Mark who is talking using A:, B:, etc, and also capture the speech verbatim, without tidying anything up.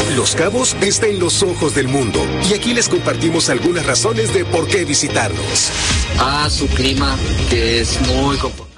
A: Los Cabos está en los ojos del mundo y aquí les compartimos algunas razones de por qué visitarlos.
B: Ah, su clima, que es muy confortable.